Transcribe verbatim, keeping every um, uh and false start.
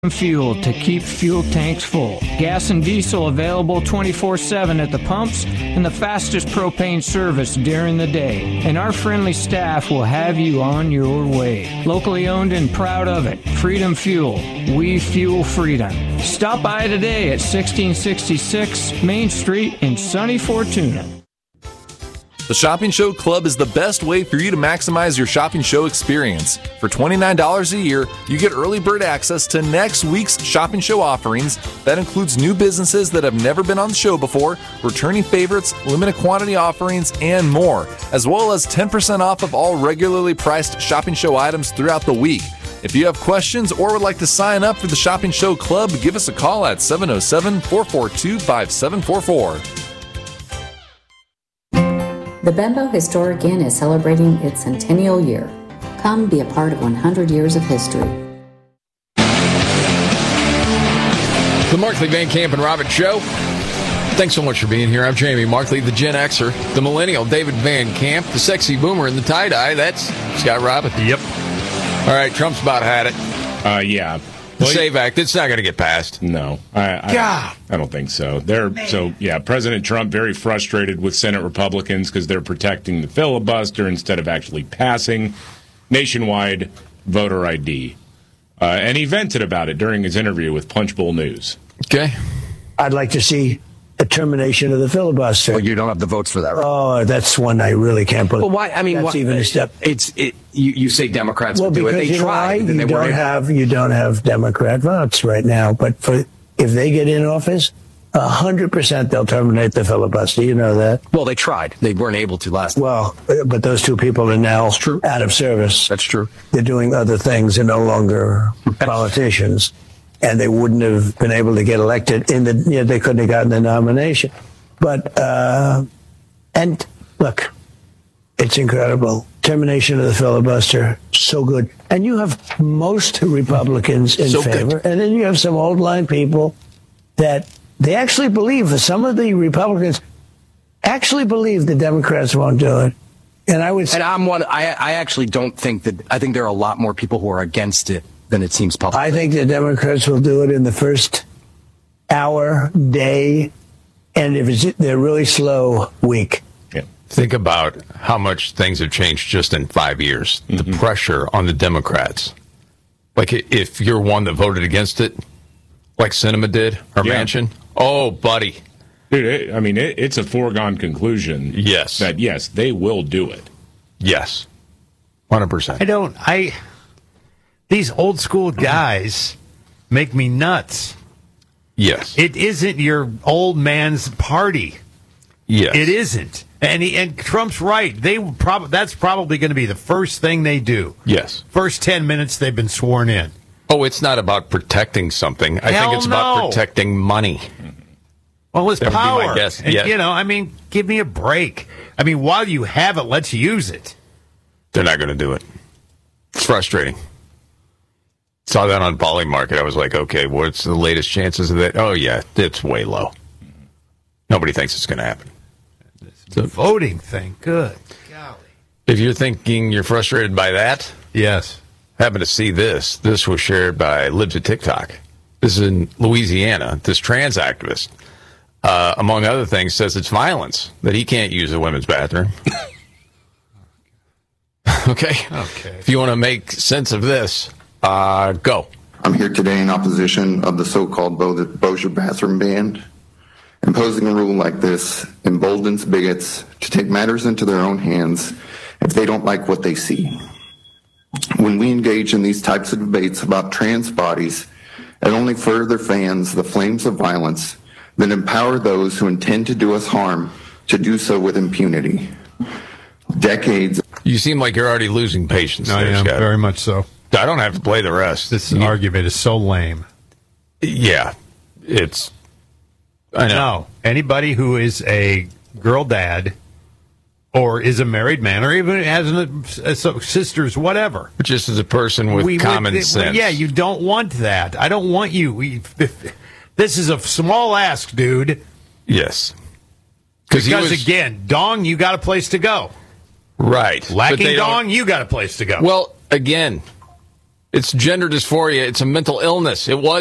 Fuel to keep fuel tanks full. Gas and diesel available twenty-four seven at the pumps and the fastest propane service during the day. And our friendly staff will have you on your way. Locally owned and proud of it. Freedom Fuel. We fuel freedom. Stop by today at sixteen sixty-six Main Street in sunny Fortuna. The Shopping Show Club is the best way for you to maximize your shopping show experience. For twenty-nine dollars a year, you get early bird access to next week's shopping show offerings. That includes new businesses that have never been on the show before, returning favorites, limited quantity offerings, and more, as well as ten percent off of all regularly priced shopping show items throughout the week. If you have questions or would like to sign up for the Shopping Show Club, give us a call at seven oh seven, four four two, five seven four four. The Bembo Historic Inn is celebrating its centennial year. Come be a part of one hundred years of history. The Markley, Van Camp, and Robert Show. Thanks so much for being here. I'm Jamie Markley, the Gen Xer, the Millennial, David Van Camp, the Sexy Boomer, and the Tie-Dye. That's Scott Robert. Yep. All right, Trump's about had it. Uh, yeah. The SAVE Act, it's not going to get passed. No, I, I, God. I don't think so. They're Man. so yeah. President Trump very frustrated with Senate Republicans because they're protecting the filibuster instead of actually passing nationwide voter I D. Uh, and he vented about it during his interview with Punchbowl News. Okay, I'd like to see a termination of the filibuster. Well, you don't have the votes for that, right? Oh, that's one I really can't put. Well, why? I mean, that's why, even a step. It's it. You, you say Democrats well, would do it. They They tried. You they don't were have you don't have Democrat votes right now. But for if they get in office, a hundred percent they'll terminate the filibuster. You know that. Well, they tried. They weren't able to last. Well, but those two people are now true. out of service. That's true. They're doing other things. They're no longer politicians, and they wouldn't have been able to get elected. In the you know, they couldn't have gotten the nomination. But uh, and look, it's incredible. Termination of the filibuster, so good. And you have most Republicans in so favor, good. and then you have some old line people that they actually believe. Some of the Republicans actually believe the Democrats won't do it. And I would. And I'm one. I I actually don't think that. I think there are a lot more people who are against it than it seems public. I think the Democrats will do it in the first hour, day, and if it's, they're really slow, week. Yeah. Think about how much things have changed just in five years. Mm-hmm. The pressure on the Democrats. Like if you're one that voted against it, like Sinema did, or yeah. Manchin. Oh, buddy. Dude, it, I mean, it, it's a foregone conclusion. Yes. That, yes, they will do it. Yes. one hundred percent. I don't, I, these old school guys make me nuts. Yes. It isn't your old man's party. Yes. It isn't. And he, and Trump's right. They prob- that's probably going to be the first thing they do. Yes. First ten minutes they've been sworn in. Oh, it's not about protecting something. I Hell think it's no. about protecting money. Well, it's That would be my power. guess. And, Yeah. you know, I mean, give me a break. I mean, while you have it, let's use it. They're not going to do it. It's frustrating. Saw that on Polymarket. I was like, okay, what's the latest chances of that? Oh, yeah, it's way low. Nobody thinks it's going to happen. The voting thing. Good. Golly. If you're thinking you're frustrated by that, Yes. happen to see this. This was shared by Libs at TikTok. This is in Louisiana. This trans activist, uh, among other things, says it's violence that he can't use a women's bathroom. Okay? Okay. If you want to make sense of this, uh, go. I'm here today in opposition of the so-called Bo- Bossier bathroom ban. Imposing a rule like this emboldens bigots to take matters into their own hands if they don't like what they see. When we engage in these types of debates about trans bodies, it only further fans the flames of violence that empower those who intend to do us harm to do so with impunity. Decades. You seem like you're already losing patience. I there, am, Scott. very much so. I don't have to play the rest. This You- argument is so lame. Yeah, it's. I know. No. Anybody who is a girl dad or is a married man or even has an, a, so sisters, whatever. Just as a person with We- common we- sense. Yeah, you don't want that. I don't want you. We, this is a small ask, dude. Yes. Because, he was, again, dong, you got a place to go. right. But Lacking they don't- dong, you got a place to go. Well, again, It's gender dysphoria. It's a mental illness. It was.